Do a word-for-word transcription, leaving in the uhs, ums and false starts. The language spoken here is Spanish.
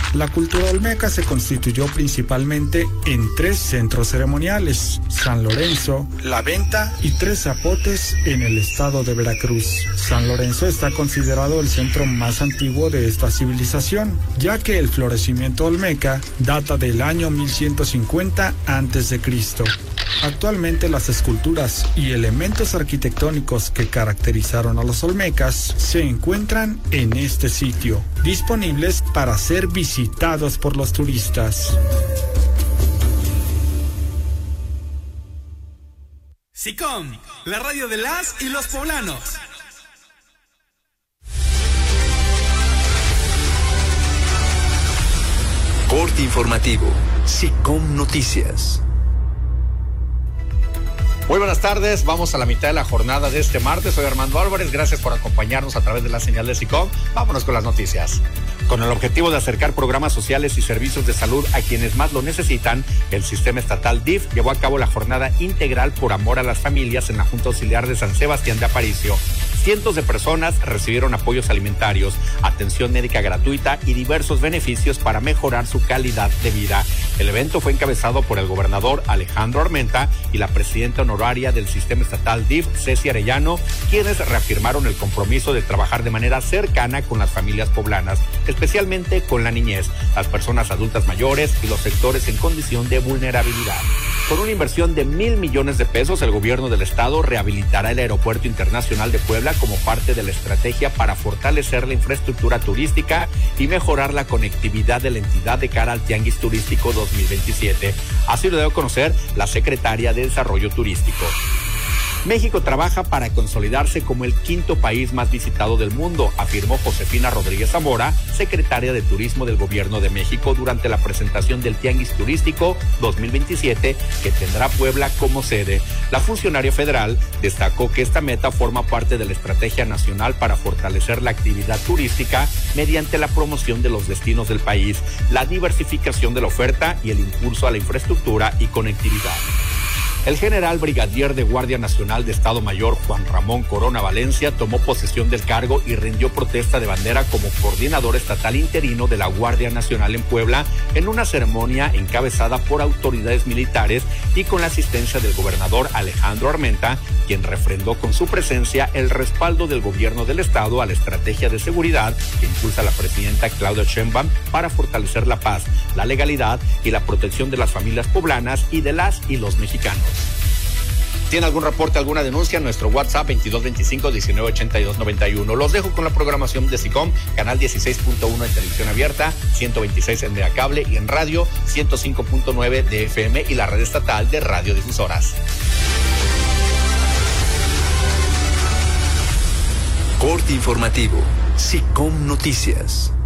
La cultura olmeca se constituyó principalmente en tres centros ceremoniales: San Lorenzo, La Venta y Tres Zapotes en el estado de Veracruz. San Lorenzo está considerado el centro más antiguo de esta civilización, ya que el florecimiento olmeca data del año mil ciento cincuenta antes de Cristo. Actualmente las esculturas y elementos arquitectónicos que caracterizaron a los olmecas se encuentran en este sitio, disponibles para ser visitados por los turistas. SICOM, la radio de las y los poblanos. Corte informativo, SICOM Noticias. Muy buenas tardes, vamos a la mitad de la jornada de este martes. Soy Armando Álvarez, gracias por acompañarnos a través de la señal de SICOM. Vámonos con las noticias. Con el objetivo de acercar programas sociales y servicios de salud a quienes más lo necesitan, el sistema estatal D I F llevó a cabo la jornada integral por amor a las familias en la Junta Auxiliar de San Sebastián de Aparicio. Cientos de personas recibieron apoyos alimentarios, atención médica gratuita y diversos beneficios para mejorar su calidad de vida. El evento fue encabezado por el gobernador Alejandro Armenta y la presidenta honoraria del sistema estatal D I F, Ceci Arellano, quienes reafirmaron el compromiso de trabajar de manera cercana con las familias poblanas, especialmente con la niñez, las personas adultas mayores y los sectores en condición de vulnerabilidad. Con una inversión de mil millones de pesos, el gobierno del estado rehabilitará el Aeropuerto Internacional de Puebla como parte de la estrategia para fortalecer la infraestructura turística y mejorar la conectividad de la entidad de cara al Tianguis Turístico dos mil veintisiete. Así lo dio a conocer la secretaria de Desarrollo Turístico. México trabaja para consolidarse como el quinto país más visitado del mundo, afirmó Josefina Rodríguez Zamora, secretaria de Turismo del Gobierno de México, durante la presentación del Tianguis Turístico dos mil veintisiete, que tendrá Puebla como sede. La funcionaria federal destacó que esta meta forma parte de la Estrategia Nacional para fortalecer la actividad turística mediante la promoción de los destinos del país, la diversificación de la oferta y el impulso a la infraestructura y conectividad. El general brigadier de Guardia Nacional de Estado Mayor Juan Ramón Corona Valencia tomó posesión del cargo y rindió protesta de bandera como coordinador estatal interino de la Guardia Nacional en Puebla en una ceremonia encabezada por autoridades militares y con la asistencia del gobernador Alejandro Armenta, quien refrendó con su presencia el respaldo del gobierno del estado a la estrategia de seguridad que impulsa la presidenta Claudia Sheinbaum para fortalecer la paz, la legalidad y la protección de las familias poblanas y de las y los mexicanos. ¿Tiene algún reporte, alguna denuncia? Nuestro WhatsApp veintidós veinticinco diecinueve ochenta y dos noventa y uno. Los dejo con la programación de SICOM, canal dieciséis punto uno en televisión abierta, ciento veintiséis en Megacable y en radio ciento cinco punto nueve de F M y la red estatal de radiodifusoras. Corte informativo, SICOM Noticias.